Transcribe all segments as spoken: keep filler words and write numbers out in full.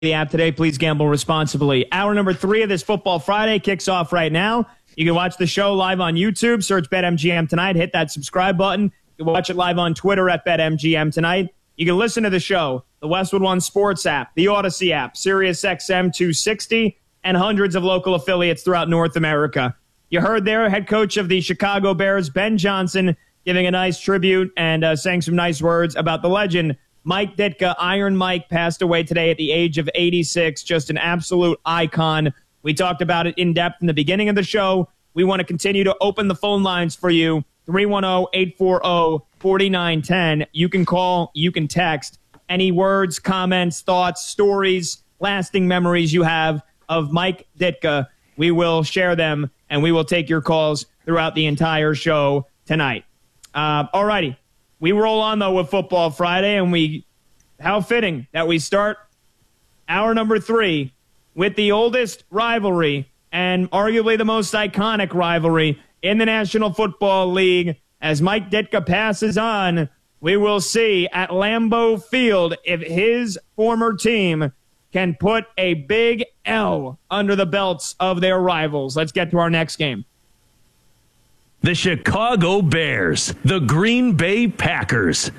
the app today. Please gamble responsibly. Hour number three of this Football Friday kicks off right now. You can watch the show live on YouTube. Search BetMGM Tonight. Hit that subscribe button. You can watch it live on Twitter at BetMGM Tonight. You can listen to the show, the Westwood One Sports app, the Odyssey app, Sirius X M two sixty, and hundreds of local affiliates throughout North America. You heard there head coach of the Chicago Bears, Ben Johnson, giving a nice tribute and uh, saying some nice words about the legend, Mike Ditka. Iron Mike passed away today at the age of eighty-six. Just an absolute icon. We talked about it in depth in the beginning of the show. We want to continue to open the phone lines for you. three one zero, eight four zero, four nine one zero. You can call, you can text. Any words, comments, thoughts, stories, lasting memories you have of Mike Ditka, we will share them, and we will take your calls throughout the entire show tonight. Uh, all righty. We roll on, though, with Football Friday, and we how fitting that we start hour number three with the oldest rivalry and arguably the most iconic rivalry in the National Football League. As Mike Ditka passes on, we will see at Lambeau Field if his former team can put a big L under the belts of their rivals. Let's get to our next game. The Chicago Bears, the Green Bay Packers.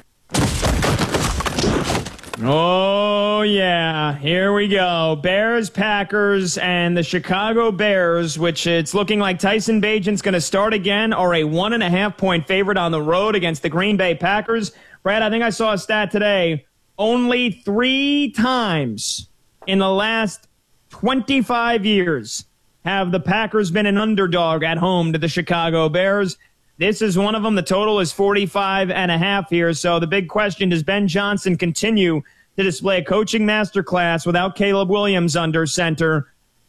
Oh, yeah. Here we go. Bears, Packers, and the Chicago Bears, which it's looking like Tyson Bagent's going to start again, are a one and a half point favorite on the road against the Green Bay Packers. Brad, I think I saw a stat today. Only three times in the last twenty-five years have the Packers been an underdog at home to the Chicago Bears. This is one of them. The total is forty-five and a half here. So the big question, does Ben Johnson continue to display a coaching masterclass without Caleb Williams under center?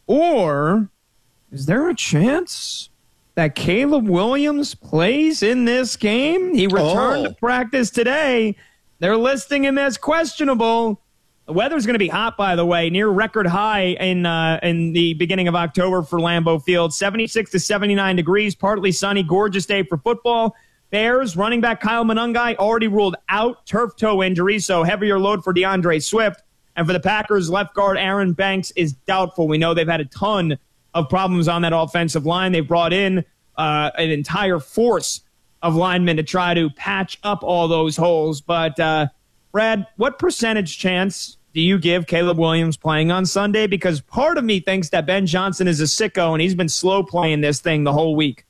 Or is there a chance that Caleb Williams plays in this game? He returned oh. to practice today. They're listing him as questionable. The weather's going to be hot, by the way, near record high in uh, in the beginning of October for Lambeau Field. seventy-six to seventy-nine degrees, partly sunny, gorgeous day for football. Bears running back Kyle Monangai already ruled out turf toe injury, so heavier load for DeAndre Swift. And for the Packers, left guard Aaron Banks is doubtful. We know they've had a ton of problems on that offensive line. They've brought in uh, an entire force of linemen to try to patch up all those holes. But, uh, Brad, what percentage chance do you give Caleb Williams playing on Sunday? Because part of me thinks that Ben Johnson is a sicko, and he's been slow playing this thing the whole week.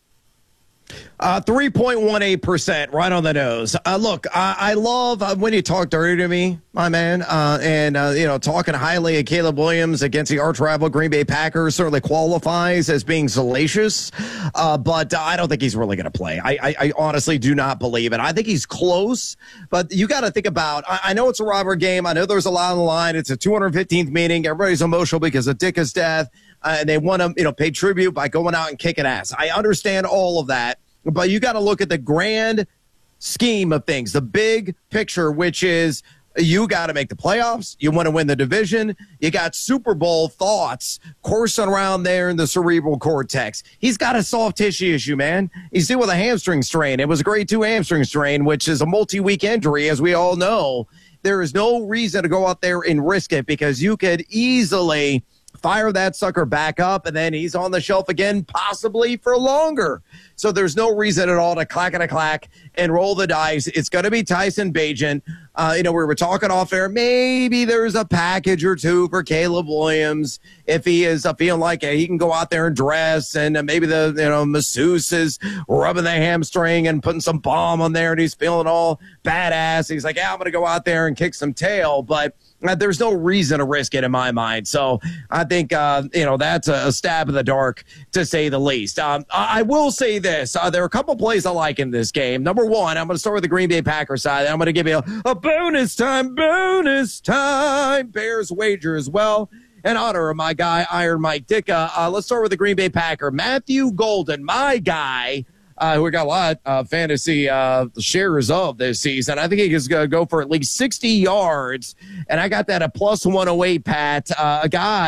Uh, three point one eight percent, right on the nose. Uh, look, I, I love uh, when you talk dirty to me, my man, uh, and, uh, you know, talking highly of Caleb Williams against the arch rival Green Bay Packers certainly qualifies as being salacious, uh, but uh, I don't think he's really going to play. I, I, I honestly do not believe it. I think he's close, but you got to think about, I, I know it's a rivalry game. I know there's a lot on the line. It's a two hundred fifteenth meeting. Everybody's emotional because of Ditka's death, uh, and they want to, you know, pay tribute by going out and kicking ass. I understand all of that. But you got to look at the grand scheme of things, the big picture, which is you got to make the playoffs. You want to win the division. You got Super Bowl thoughts coursing around there in the cerebral cortex. He's got a soft tissue issue, man. He's dealing with a hamstring strain. It was a grade two hamstring strain, which is a multi-week injury, as we all know. There is no reason to go out there and risk it because you could easily fire that sucker back up, and then he's on the shelf again, possibly for longer. So there's no reason at all to clack and a clack and roll the dice. It's going to be Tyson Bagent. Uh, you know, we were talking off air. Maybe there's a package or two for Caleb Williams if he is uh, feeling like uh, he can go out there and dress, and uh, maybe the you know masseuse is rubbing the hamstring and putting some balm on there, and he's feeling all badass. He's like, yeah, I'm going to go out there and kick some tail, but uh, there's no reason to risk it in my mind. So I think uh, you know that's a, a stab in the dark to say the least. Um, I, I will say this: uh, there are a couple plays I like in this game. Number one, I'm going to start with the Green Bay Packers side. I'm going to give you a, a bonus time, bonus time, Bears wager as well. In honor of my guy, Iron Mike Ditka. Uh, let's start with the Green Bay Packer. Matthew Golden, my guy, uh, who we got a lot of fantasy uh, shares of this season. I think he is going to go for at least sixty yards. And I got that at plus one oh eight, Pat. Uh, a guy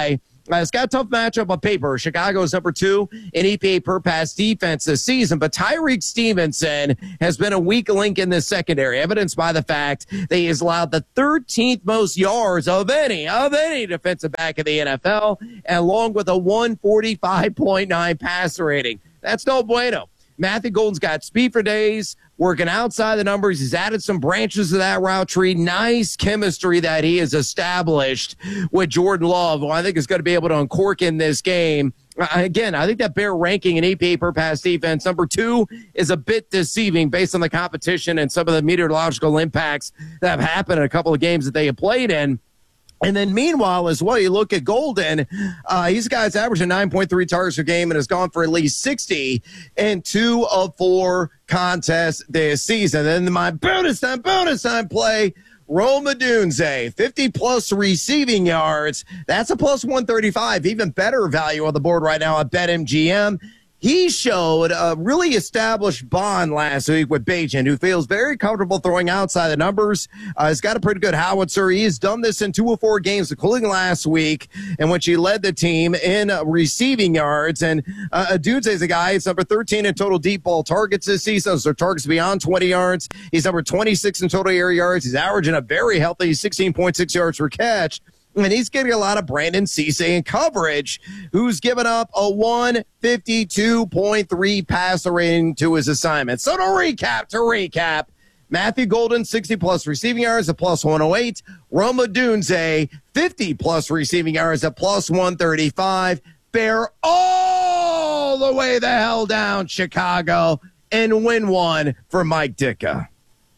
Uh, it's got a tough matchup on paper. Chicago's number two in E P A per pass defense this season, but Tyreek Stevenson has been a weak link in this secondary, evidenced by the fact that he has allowed the thirteenth most yards of any, of any defensive back in the N F L, along with a one forty-five point nine passer rating. That's no bueno. Matthew Golden's got speed for days, working outside the numbers. He's added some branches to that route tree. Nice chemistry that he has established with Jordan Love, who I think is going to be able to uncork in this game. Uh, again, I think that Bear ranking in E P A per pass defense, number two, is a bit deceiving based on the competition and some of the meteorological impacts that have happened in a couple of games that they have played in. And then meanwhile, as well, you look at Golden, uh, he's a guy's averaging nine point three targets per game and has gone for at least sixty in two of four contests this season. Then my bonus time, bonus time play, Rome Odunze, fifty plus receiving yards. That's a plus one thirty-five, even better value on the board right now at BetMGM. He showed a really established bond last week with Bajan, who feels very comfortable throwing outside the numbers. Uh, he's got a pretty good howitzer. He has done this in two or four games, including last week, in which he led the team in uh, receiving yards. And uh, Odunze is a guy. He's number thirteen in total deep ball targets this season, so targets beyond twenty yards. He's number twenty-six in total air yards. He's averaging a very healthy sixteen point six yards per catch. And he's getting a lot of Brandon Cisse in coverage, who's given up a one fifty-two point three passer rating to his assignment. So to recap, to recap, Matthew Golden, sixty plus receiving yards at plus one oh eight. Rome Odunze, fifty plus receiving yards at plus one thirty-five. Bear all the way the hell down Chicago and win one for Mike Ditka.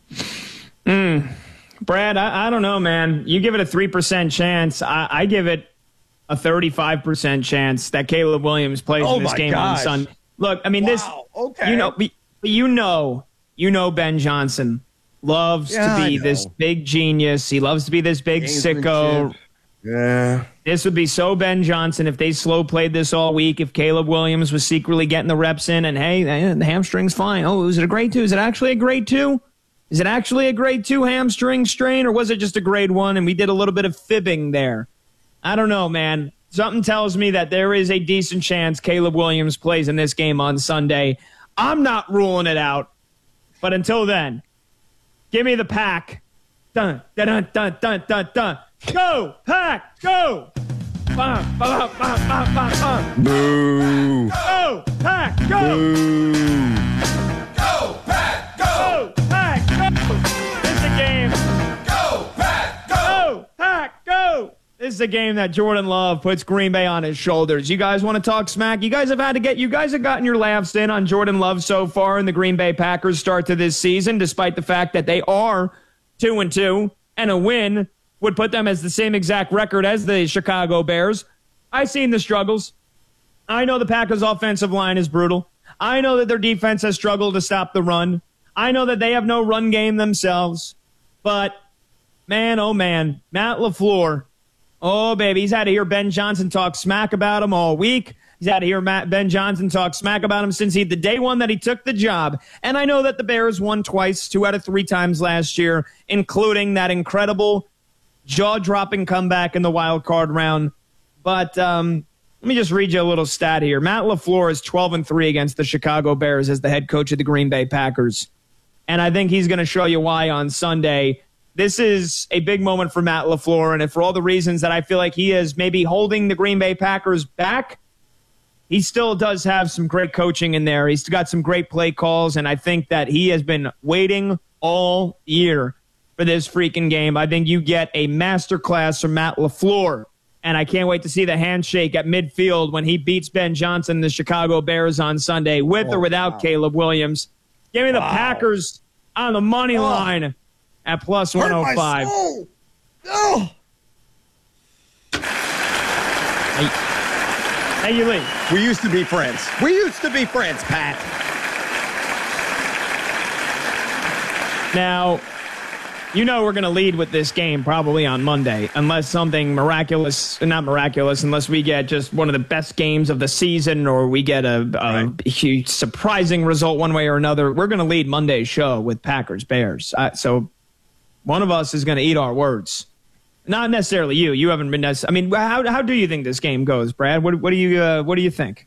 Hmm. Brad, I, I don't know, man. You give it a three percent chance. I, I give it a thirty-five percent chance that Caleb Williams plays oh in this game gosh. on Sunday. Look, I mean, wow. this, okay. you know, you know, you know, Ben Johnson loves yeah, to be this big genius. He loves to be this big sicko. Yeah. This would be so Ben Johnson if they slow played this all week, if Caleb Williams was secretly getting the reps in and, hey, the hamstring's fine. Oh, is it a grade two? Is it actually a grade two? Is it actually a grade two hamstring strain, or was it just a grade one and we did a little bit of fibbing there? I don't know, man. Something tells me that there is a decent chance Caleb Williams plays in this game on Sunday. I'm not ruling it out. But until then, give me the Pack. Dun, dun, dun, dun, dun, dun. Go, Pack, go! Bum, bum, bum, bum, bum, bum. Boo. Go, Pack, go! Boo. Go, Pack, go! Go, Pack, go! This is a game. Go, Pack, go! Go, Pack, go! This is a game that Jordan Love puts Green Bay on his shoulders. You guys want to talk smack? You guys have had to get, you guys have gotten your laughs in on Jordan Love so far in the Green Bay Packers start to this season, despite the fact that they are two and two, and a win would put them as the same exact record as the Chicago Bears. I've seen the struggles. I know the Packers' offensive line is brutal. I know that their defense has struggled to stop the run. I know that they have no run game themselves. But, man, oh, man, Matt LaFleur, oh, baby, he's had to hear Ben Johnson talk smack about him all week. He's had to hear Matt, Ben Johnson talk smack about him since he the day one that he took the job. And I know that the Bears won twice, two out of three times last year, including that incredible jaw-dropping comeback in the wild card round. But um, let me just read you a little stat here. Matt LaFleur is twelve and three against the Chicago Bears as the head coach of the Green Bay Packers. And I think he's going to show you why on Sunday. This is a big moment for Matt LaFleur, and for all the reasons that I feel like he is maybe holding the Green Bay Packers back, he still does have some great coaching in there. He's got some great play calls, and I think that he has been waiting all year for this freaking game. I think you get a masterclass from Matt LaFleur, and I can't wait to see the handshake at midfield when he beats Ben Johnson, the Chicago Bears, on Sunday, with oh, or without wow. Caleb Williams. Give me the wow. Packers on the money oh. line at plus one oh five. Oh. Hey, hey, you Lee. We used to be friends. We used to be friends, Pat. Now, you know we're going to lead with this game probably on Monday, unless something miraculous, not miraculous, unless we get just one of the best games of the season or we get a, a right. huge surprising result one way or another. We're going to lead Monday's show with Packers Bears. Uh, so one of us is going to eat our words. Not necessarily you. You haven't been. Necess- I mean, how how do you think this game goes, Brad? What what do you uh, what do you think?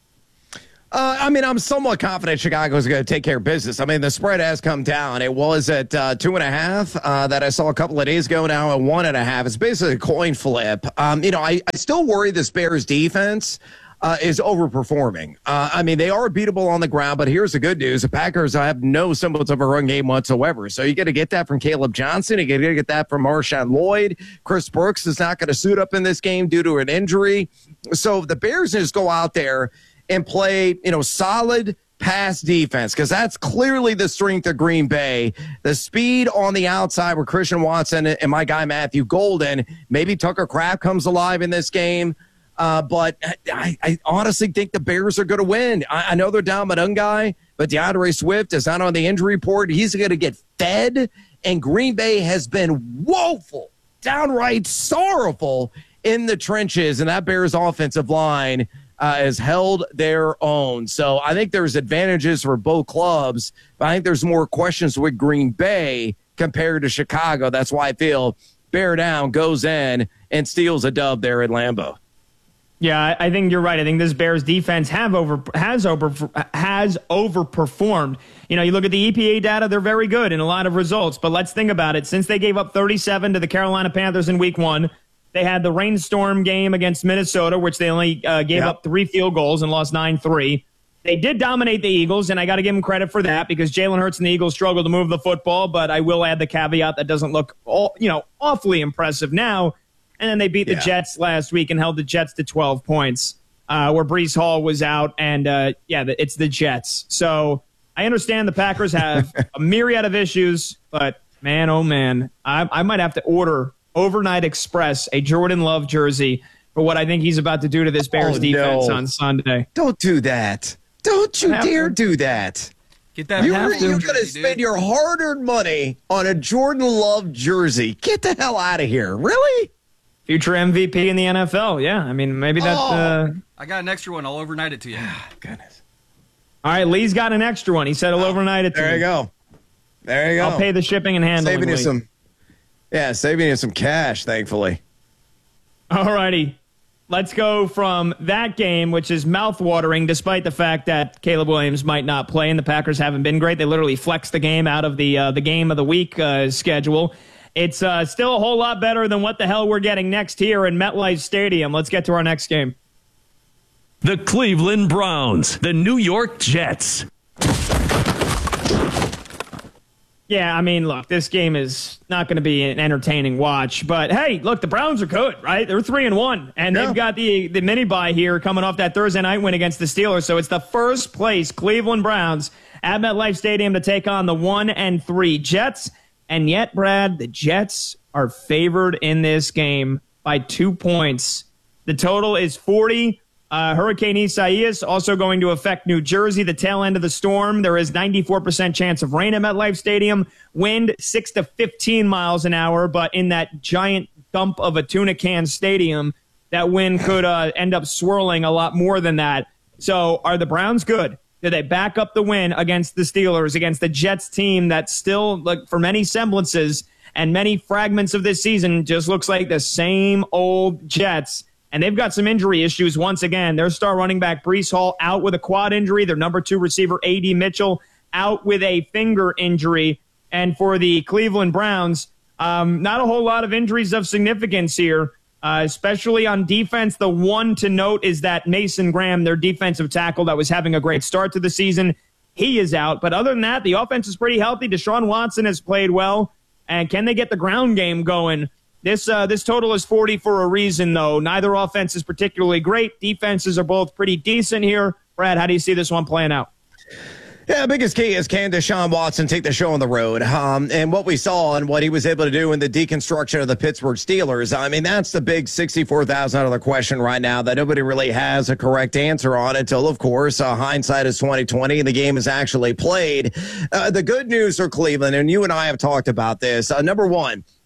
Uh, I mean, I'm somewhat confident Chicago's going to take care of business. I mean, the spread has come down. It was at uh, two and a half uh, that I saw a couple of days ago. Now at one and a half. It's basically a coin flip. Um, you know, I, I still worry this Bears defense uh, is overperforming. Uh, I mean, they are beatable on the ground, but here's the good news. The Packers have no semblance of a run game whatsoever. So you got to get that from Caleb Johnson. You got to get that from Marshawn Lloyd. Chris Brooks is not going to suit up in this game due to an injury. So if the Bears just go out there and play, you know, solid pass defense, because that's clearly the strength of Green Bay. The speed on the outside with Christian Watson and my guy Matthew Golden. Maybe Tucker Kraft comes alive in this game. Uh, but I, I honestly think the Bears are going to win. I, I know they're down Madungai, but DeAndre Swift is not on the injury report. He's going to get fed, and Green Bay has been woeful, downright sorrowful in the trenches, and that Bears offensive line uh, has held their own. So I think there's advantages for both clubs, but I think there's more questions with Green Bay compared to Chicago. That's why I feel bear down, goes in, and steals a dub there at Lambeau. Yeah, I think you're right. I think this Bears defense have over has over has overperformed. You know, you look at the E P A data; they're very good in a lot of results. But let's think about it. Since they gave up thirty-seven to the Carolina Panthers in Week One, they had the rainstorm game against Minnesota, which they only uh, gave yep. up three field goals and lost nine three. They did dominate the Eagles, and I got to give them credit for that because Jalen Hurts and the Eagles struggled to move the football. But I will add the caveat that doesn't look all, you know awfully impressive now. And then they beat the yeah. Jets last week and held the Jets to twelve points, uh, where Breece Hall was out. And, uh, yeah, it's the Jets. So I understand the Packers have a myriad of issues, but, man, oh, man, I, I might have to order Overnight Express a Jordan Love jersey for what I think he's about to do to this Bears oh, defense no. on Sunday. Don't do that. Don't you dare to. do that. Get that You're, you're going to spend your hard-earned money on a Jordan Love jersey. Get the hell out of here. Really? Future M V P in the N F L, yeah. I mean, maybe that. Oh, uh... I got an extra one. I'll overnight it to you. Goodness. All right, Lee's got an extra one. He said he'll oh, overnight it to There me. you go. There you go. I'll pay the shipping and handling. Saving you Lee. some. Yeah, saving you some cash, thankfully. All righty. Let's go from that game, which is mouthwatering, despite the fact that Caleb Williams might not play and the Packers haven't been great. They literally flexed the game out of the uh, the game of the week uh, schedule. It's uh, still a whole lot better than what the hell we're getting next here in MetLife Stadium. Let's get to our next game. The Cleveland Browns, the New York Jets. Yeah, I mean, look, this game is not going to be an entertaining watch. But, hey, look, the Browns are good, right? They're three and one, and yeah. they've got the, the mini-bye here coming off that Thursday night win against the Steelers. So it's the first place Cleveland Browns at MetLife Stadium to take on the one and three Jets. And yet, Brad, the Jets are favored in this game by two points. The total is forty. Uh, Hurricane Isaias also going to affect New Jersey, the tail end of the storm. There is ninety-four percent chance of rain at MetLife Stadium. Wind six to fifteen miles an hour, but in that giant dump of a tuna can stadium, that wind could uh, end up swirling a lot more than that. So are the Browns good? Did they back up the win against the Steelers, against the Jets team that still, like, for many semblances and many fragments of this season, just looks like the same old Jets? And they've got some injury issues once again. Their star running back, Breece Hall, out with a quad injury. Their number two receiver, A D Mitchell, out with a finger injury. And for the Cleveland Browns, um, not a whole lot of injuries of significance here. Uh, especially on defense, the one to note is that Mason Graham, their defensive tackle that was having a great start to the season, he is out. But other than that, the offense is pretty healthy. Deshaun Watson has played well. And can they get the ground game going? This uh, this total is forty for a reason, though. Neither offense is particularly great. Defenses are both pretty decent here. Brad, how do you see this one playing out? Yeah, biggest key is can Deshaun Watson take the show on the road? Um, and what we saw and what he was able to do in the deconstruction of the Pittsburgh Steelers, I mean, that's the big sixty-four thousand dollars question right now that nobody really has a correct answer on until, of course, uh, hindsight is twenty twenty and the game is actually played. Uh, the good news for Cleveland, and you and I have talked about this, uh, number one,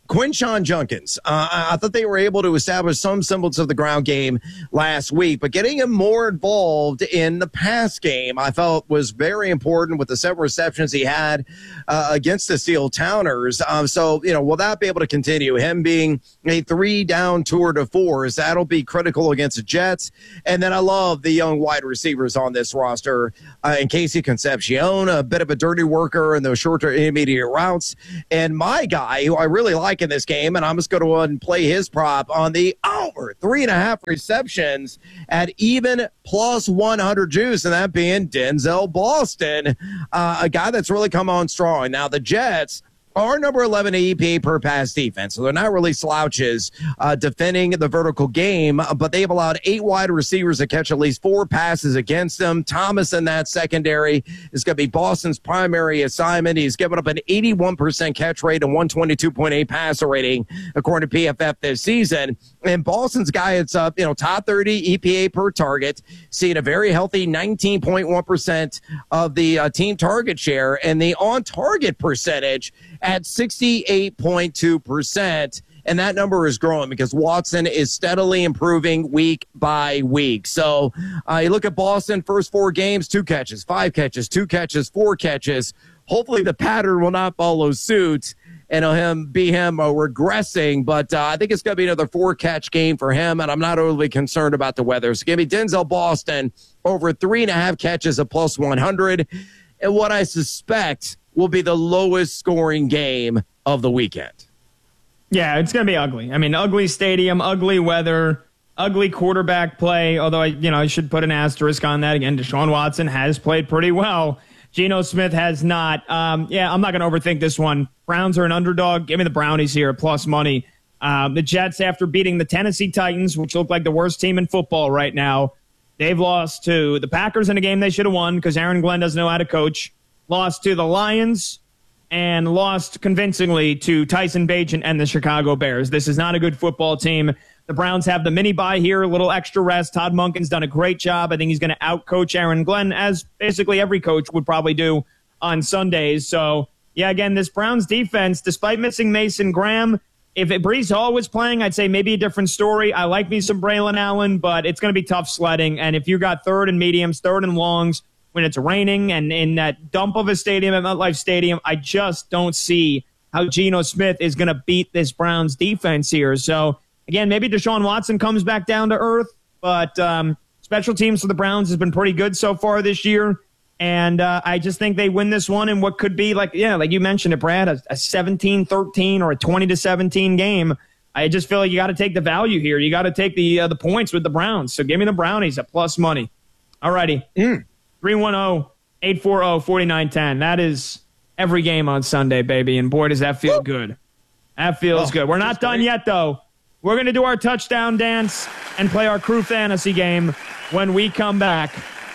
Quinshon Judkins. Uh, I, I thought they were able to establish some semblance of the ground game last week, but getting him more involved in the pass game, I felt was very important with the seven receptions he had uh, against the Steel Towners. Um, so, you know, will that be able to continue? Him being a three-down tour de force, that'll be critical against the Jets. And then I love the young wide receivers on this roster. Uh, and Casey Concepcion, a bit of a dirty worker in those shorter intermediate routes. And my guy, who I really like in this game, and I'm just going to go ahead and play his prop on the over three and a half receptions at even plus one hundred juice, and that being Denzel Boston, uh, a guy that's really come on strong. Now, the Jets are number eleven E P A per pass defense, so they're not really slouches uh, defending the vertical game, but they've allowed eight wide receivers to catch at least four passes against them. Thomas in that secondary is going to be Boston's primary assignment. He's given up an eighty-one percent catch rate and one twenty-two point eight passer rating, according to P F F this season. And Boston's guy, it's up, you know, top thirty E P A per target, seeing a very healthy nineteen point one percent of the uh, team target share, and the on-target percentage at sixty-eight point two percent. And that number is growing because Watson is steadily improving week by week. So uh, you look at Boston, first four games, two catches, five catches, two catches, four catches. Hopefully the pattern will not follow suit and it'll him be him uh, regressing. But uh, I think it's going to be another four-catch game for him, and I'm not overly concerned about the weather. So give me Denzel Boston over three and a half catches at plus one hundred. And what I suspect will be the lowest scoring game of the weekend. Yeah, it's going to be ugly. I mean, ugly stadium, ugly weather, ugly quarterback play, although I, you know, I should put an asterisk on that. Again, Deshaun Watson has played pretty well. Geno Smith has not. Um, yeah, I'm not going to overthink this one. Browns are an underdog. Give me the Brownies here, plus money. Um, the Jets, after beating the Tennessee Titans, which look like the worst team in football right now, they've lost to the Packers in a game they should have won because Aaron Glenn doesn't know how to coach. Lost to the Lions, and lost convincingly to Tyson Bagent and the Chicago Bears. This is not a good football team. The Browns have the mini bye here, a little extra rest. Todd Monken's done a great job. I think he's going to out-coach Aaron Glenn, as basically every coach would probably do on Sundays. So, yeah, again, this Browns defense, despite missing Mason Graham, if Breece Hall was playing, I'd say maybe a different story. I like me some Braylon Allen, but it's going to be tough sledding. And if you got third and mediums, third and longs, when it's raining and in that dump of a stadium at MetLife Stadium, I just don't see how Geno Smith is going to beat this Browns defense here. So, again, maybe Deshaun Watson comes back down to earth, but um, special teams for the Browns has been pretty good so far this year. And uh, I just think they win this one in what could be, like, yeah, like you mentioned it, Brad, a, a seventeen thirteen or a twenty to seventeen game. I just feel like you got to take the value here. You got to take the uh, the points with the Browns. So give me the Brownies at plus money. All righty. Mm. three one zero, eight four zero, four nine one zero. That is every game on Sunday, baby. And boy, does that feel Woo. good. That feels oh, good. We're not done great. yet, though. We're going to do our touchdown dance and play our crew fantasy game when we come back.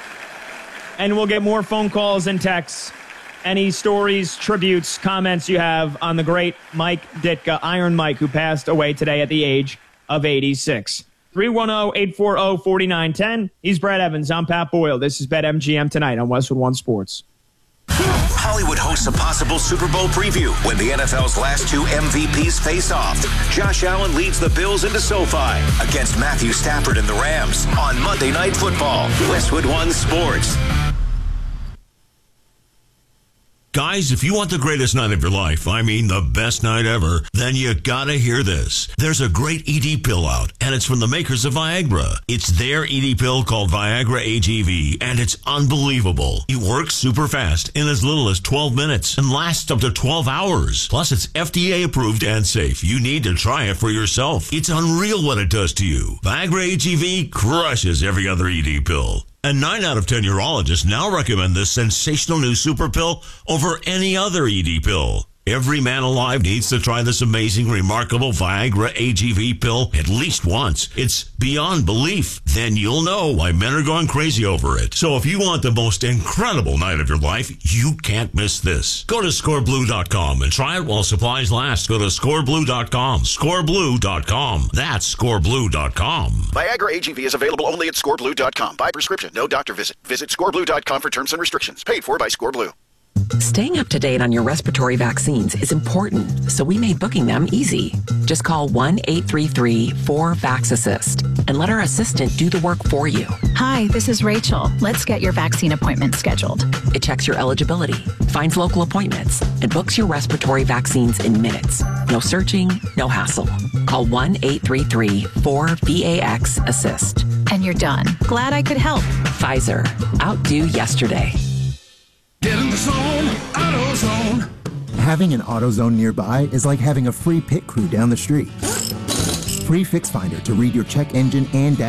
And we'll get more phone calls and texts. Any stories, tributes, comments you have on the great Mike Ditka, Iron Mike, who passed away today at the age of eighty-six. three one zero, eight four zero, four nine one zero. He's Brad Evans. I'm Pat Boyle. This is BetMGM Tonight on Westwood One Sports. Hollywood hosts a possible Super Bowl preview when the N F L's last two M V Ps face off. Josh Allen leads the Bills into SoFi against Matthew Stafford and the Rams on Monday Night Football. Westwood One Sports. Guys, if you want the greatest night of your life, I mean the best night ever, then you gotta hear this. There's a great E D pill out, and it's from the makers of Viagra. It's their E D pill called Viagra A G V, and it's unbelievable. It works super fast in as little as twelve minutes and lasts up to twelve hours. Plus, it's F D A approved and safe. You need to try it for yourself. It's unreal what it does to you. Viagra A G V crushes every other E D pill. And nine out of ten urologists now recommend this sensational new super pill over any other E D pill. Every man alive needs to try this amazing, remarkable Viagra A G V pill at least once. It's beyond belief. Then you'll know why men are going crazy over it. So if you want the most incredible night of your life, you can't miss this. Go to score blue dot com and try it while supplies last. Go to score blue dot com. score blue dot com. That's score blue dot com. Viagra A G V is available only at score blue dot com. By prescription, no doctor visit. Visit score blue dot com for terms and restrictions. Paid for by ScoreBlue. Staying up to date on your respiratory vaccines is important, so we made booking them easy. Just call one eight three three four vax assist and let our assistant do the work for you. Hi, this is Rachel. Let's get your vaccine appointment scheduled. It checks your eligibility, finds local appointments, and books your respiratory vaccines in minutes. No searching, no hassle. Call one eight three three four V A X assist. And you're done. Glad I could help. Pfizer. Outdo yesterday. Get in the zone, AutoZone. Having an AutoZone nearby is like having a free pit crew down the street. Free Fix Finder to read your check engine and